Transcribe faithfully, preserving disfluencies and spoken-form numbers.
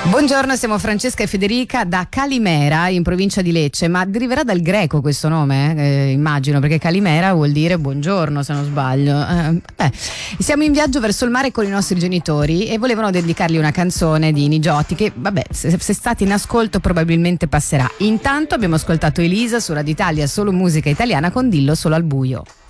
Buongiorno, siamo Francesca e Federica da Calimera in provincia di Lecce, ma deriverà dal greco questo nome, eh, immagino, perché Calimera vuol dire buongiorno, se non sbaglio. Eh, beh, siamo in viaggio verso il mare con i nostri genitori e volevano dedicargli una canzone di Nigiotti che, vabbè, se, se state in ascolto probabilmente passerà. Intanto abbiamo ascoltato Elisa su Radio Italia, solo musica italiana con Dillo solo al buio.